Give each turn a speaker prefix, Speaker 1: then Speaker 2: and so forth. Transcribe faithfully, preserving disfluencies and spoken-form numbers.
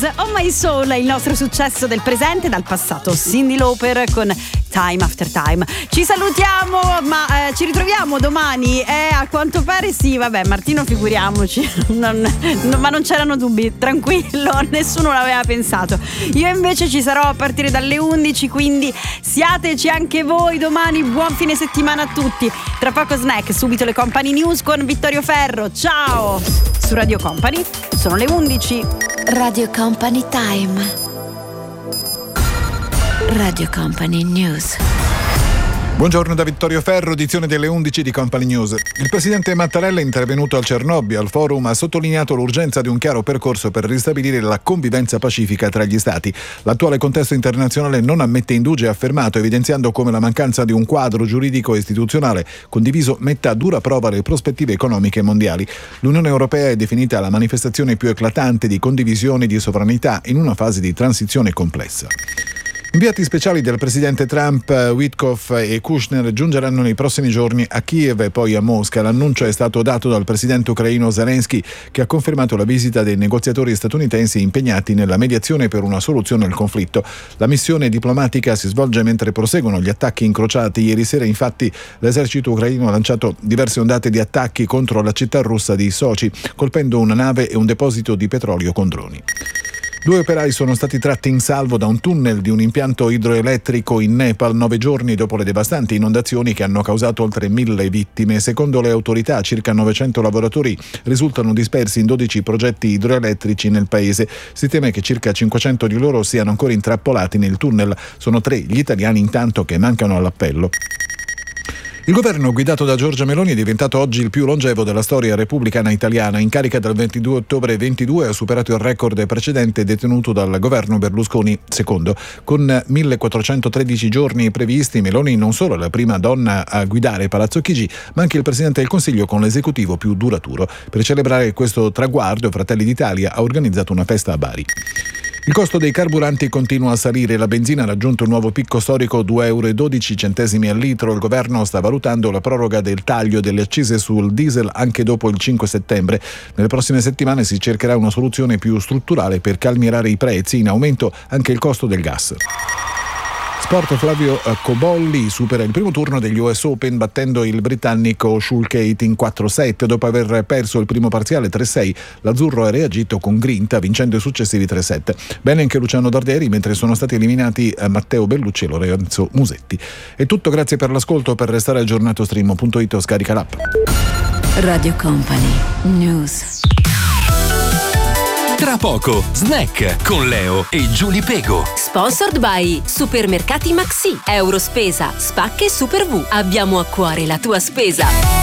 Speaker 1: Blues, Oh My Soul, il nostro successo del presente dal passato, Cyndi Lauper con Time After Time. Ci salutiamo, ma eh, ci ritroviamo domani e eh, a quanto pare sì, vabbè, Martino figuriamoci, non, no, ma non c'erano dubbi, tranquillo, nessuno l'aveva pensato. Io invece ci sarò a partire dalle undici, quindi siateci anche voi domani. Buon fine settimana a tutti. Tra poco snack, subito le Company News con Vittorio Ferro. Ciao! Su Radio Company sono le undici.
Speaker 2: Radio Company Time. Radio Company News.
Speaker 3: Buongiorno da Vittorio Ferro, edizione delle undici di Company News. Il presidente Mattarella è intervenuto al Cernobbio. Al forum ha sottolineato l'urgenza di un chiaro percorso per ristabilire la convivenza pacifica tra gli stati. L'attuale contesto internazionale non ammette indugi, ha affermato, evidenziando come la mancanza di un quadro giuridico e istituzionale condiviso metta a dura prova le prospettive economiche mondiali. L'Unione Europea è definita la manifestazione più eclatante di condivisione di sovranità in una fase di transizione complessa. Inviati speciali del presidente Trump, Witkoff e Kushner giungeranno nei prossimi giorni a Kiev e poi a Mosca. L'annuncio è stato dato dal presidente ucraino Zelensky, che ha confermato la visita dei negoziatori statunitensi impegnati nella mediazione per una soluzione al conflitto. La missione diplomatica si svolge mentre proseguono gli attacchi incrociati. Ieri sera, infatti, l'esercito ucraino ha lanciato diverse ondate di attacchi contro la città russa di Sochi, colpendo una nave e un deposito di petrolio con droni. Due operai sono stati tratti in salvo da un tunnel di un impianto idroelettrico in Nepal nove giorni dopo le devastanti inondazioni che hanno causato oltre mille vittime. Secondo le autorità, circa novecento lavoratori risultano dispersi in dodici progetti idroelettrici nel paese. Si teme che circa cinquecento di loro siano ancora intrappolati nel tunnel. Sono tre gli italiani intanto che mancano all'appello. Il governo guidato da Giorgia Meloni è diventato oggi il più longevo della storia repubblicana italiana. In carica dal ventidue ottobre ventidue ha superato il record precedente detenuto dal governo Berlusconi secondo. Con millequattrocentotredici giorni previsti, Meloni non solo è la prima donna a guidare Palazzo Chigi, ma anche il Presidente del Consiglio con l'esecutivo più duraturo. Per celebrare questo traguardo, Fratelli d'Italia ha organizzato una festa a Bari. Il costo dei carburanti continua a salire. La benzina ha raggiunto un nuovo picco storico, due euro e dodici centesimi al litro. Il governo sta valutando la proroga del taglio delle accise sul diesel anche dopo il cinque settembre. Nelle prossime settimane si cercherà una soluzione più strutturale per calmierare i prezzi, in aumento anche il costo del gas. Sport, Flavio Cobolli supera il primo turno degli U S Open battendo il britannico Shulkate in quattro set. Dopo aver perso il primo parziale tre sei, l'azzurro ha reagito con grinta vincendo i successivi tre set. Bene anche Luciano Darderi, mentre sono stati eliminati Matteo Bellucci e Lorenzo Musetti. È tutto, grazie per l'ascolto. Per restare aggiornato stream punto it o scarica l'app.
Speaker 2: Radio Company News.
Speaker 4: Tra poco, snack con Leo e Giulia Pego.
Speaker 5: Sponsored by Supermercati Maxi, Eurospesa, Spacche Super V. Abbiamo a cuore la tua spesa.